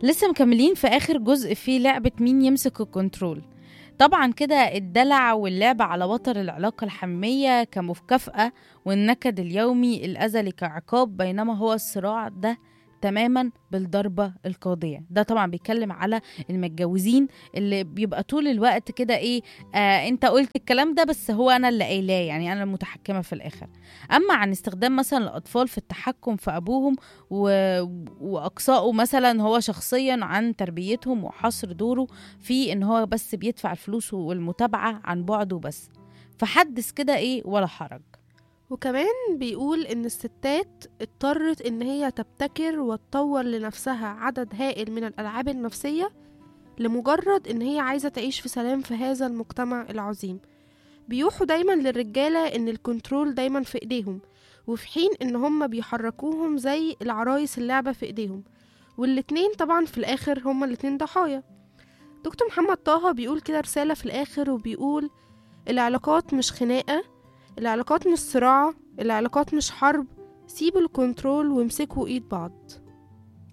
لسه مكملين في آخر جزء فيه لعبة مين يمسك الكنترول. طبعا كده الدلع واللعب على وتر العلاقة الحمية كمكافأة، والنكد اليومي الأزلي كعقاب، بينما هو الصراع ده تماما بالضربة القاضية. ده طبعا بيتكلم على المتجوزين اللي بيبقى طول الوقت كده ايه، انت قلت الكلام ده بس هو انا اللي قايلاه، يعني انا المتحكمة في الاخر. اما عن استخدام مثلا الاطفال في التحكم في ابوهم و... واقصائه مثلا هو شخصيا عن تربيتهم، وحصر دوره في ان هو بس بيدفع الفلوس والمتابعة عن بعده بس. فحدث كده ايه ولا حرج. وكمان بيقول إن الستات اضطرت إن هي تبتكر وتطور لنفسها عدد هائل من الألعاب النفسية لمجرد إن هي عايزة تعيش في سلام في هذا المجتمع العظيم. بيوحوا دايما للرجالة إن الكنترول دايما في إيديهم، وفي حين إن هم بيحركوهم زي العرايس اللعبة في إيديهم، والاتنين طبعا في الآخر هما الاتنين ضحايا. دكتور محمد طه بيقول كده رسالة في الآخر وبيقول: العلاقات مش خناقة، العلاقات مش صراع، العلاقات مش حرب، سيبوا الكنترول وامسكوا ايد بعض.